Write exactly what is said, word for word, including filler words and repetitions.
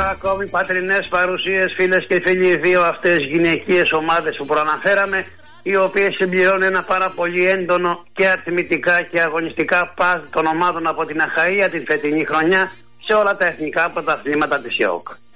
ακόμη πατρινές παρουσίες, φίλες και φίλοι, οι δύο αυτές γυναικείες ομάδες που προαναφέραμε, οι οποίες συμπληρώνουν ένα πάρα πολύ έντονο και αριθμητικά και αγωνιστικά παζ των ομάδων από την Αχαΐα την φετινή χρονιά σε όλα τα εθνικά πρωταθλήματα της ΙΟΚ.